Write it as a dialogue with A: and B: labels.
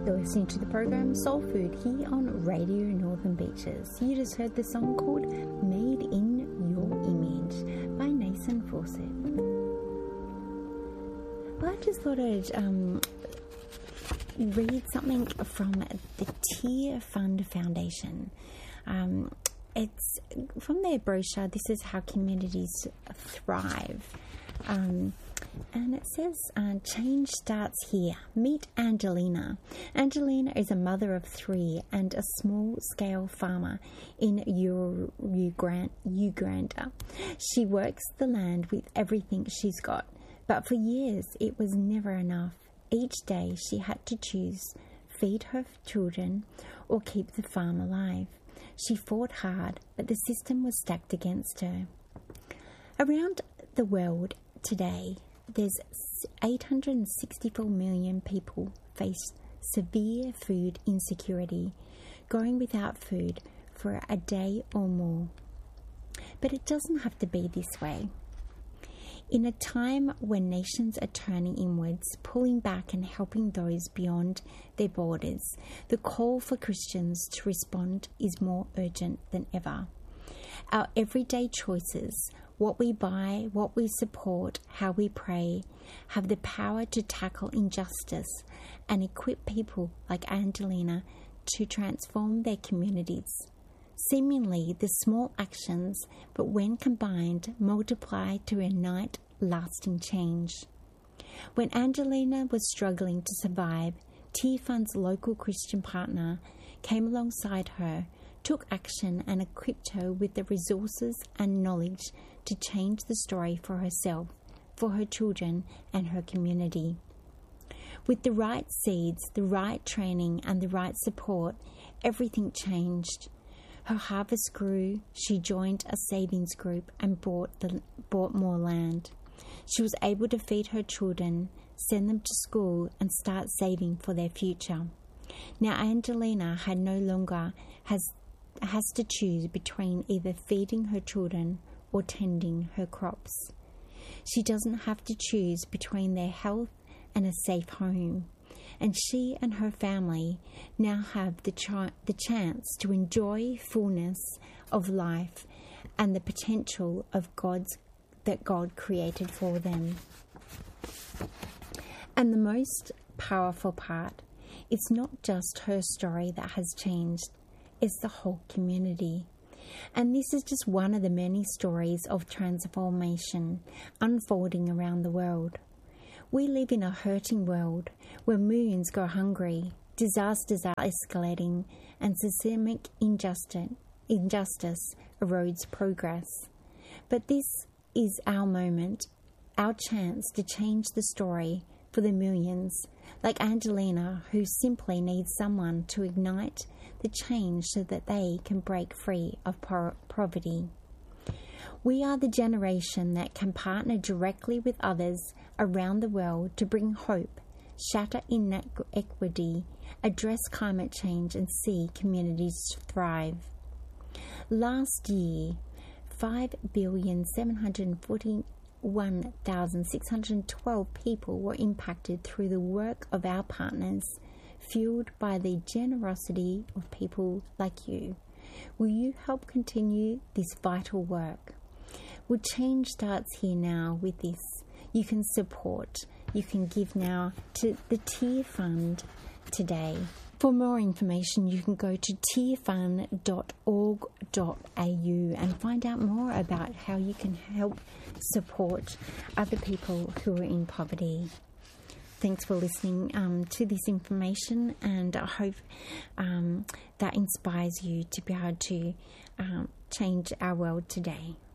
A: You're listening to the program Soul Food here on Radio Northern Beaches. You just heard the song called Made in Your Image by Nathan Fawcett. Well, I just thought I'd read something from the Tear Fund Foundation. It's from their brochure, This is How Communities Thrive. And it says, change starts here. Meet Angelina. Angelina is a mother of 3 and a small-scale farmer in Uganda. She works the land with everything she's got. But for years, it was never enough. Each day, she had to choose feed her children or keep the farm alive. She fought hard, but the system was stacked against her. Around the world today, there's 864 million people face severe food insecurity, going without food for a day or more. But it doesn't have to be this way. In a time when nations are turning inwards, pulling back and helping those beyond their borders, the call for Christians to respond is more urgent than ever. Our everyday choices, what we buy, what we support, how we pray, have the power to tackle injustice and equip people like Angelina to transform their communities. Seemingly, the small actions, but when combined, multiply to ignite lasting change. When Angelina was struggling to survive, Tear Fund's local Christian partner came alongside her, took action and equipped her with the resources and knowledge to change the story for herself, for her children and her community. With the right seeds, the right training and the right support, everything changed. Her harvest grew, she joined a savings group and bought more land. She was able to feed her children, send them to school and start saving for their future. Now Angelina no longer has to choose between either feeding her children or tending her crops. She doesn't have to choose between their health and a safe home. And she and her family now have the chance to enjoy fullness of life and the potential of that God created for them. And the most powerful part, it's not just her story that has changed, it's the whole community. And this is just one of the many stories of transformation unfolding around the world. We live in a hurting world where millions go hungry, disasters are escalating, and systemic injustice erodes progress. But this is our moment, our chance to change the story for the millions, like Angelina, who simply needs someone to ignite the change so that they can break free of poverty. We are the generation that can partner directly with others around the world to bring hope, shatter inequity, address climate change and see communities thrive. Last year, 5,741,612 people were impacted through the work of our partners, fueled by the generosity of people like you. Will you help continue this vital work? Well, change starts here now with this. You can support, you can give now to the Tear Fund today. For more information, you can go to tearfund.org.au and find out more about how you can help support other people who are in poverty. Thanks for listening to this information, and I hope that inspires you to be able to change our world today.